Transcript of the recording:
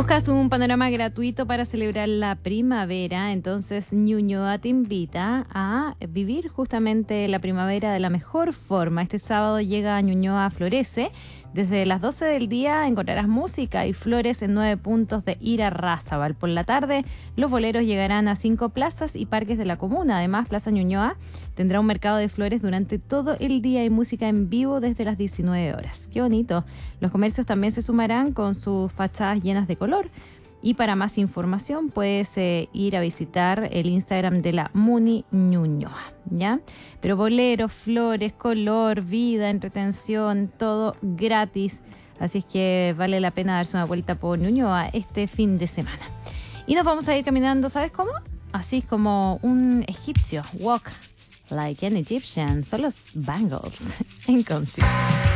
¿Buscas un panorama gratuito para celebrar la primavera? Entonces Ñuñoa te invita a vivir justamente la primavera de la mejor forma. Este sábado llega Ñuñoa Florece. Desde las 12 del día encontrarás música y flores en 9 puntos de Irarrázaval. Por la tarde, los boleros llegarán a 5 plazas y parques de la comuna. Además, Plaza Ñuñoa tendrá un mercado de flores durante todo el día y música en vivo desde las 19 horas. ¡Qué bonito! Los comercios también se sumarán con sus fachadas llenas de color. Y para más información puedes ir a visitar el Instagram de la Muni Ñuñoa, ¿ya? Pero boleros, flores, color, vida, entretención, todo gratis. Así es que vale la pena darse una vuelta por Ñuñoa este fin de semana. Y nos vamos a ir caminando, ¿sabes cómo? Así como un egipcio. Walk like an Egyptian. Son los Bangles en concierto.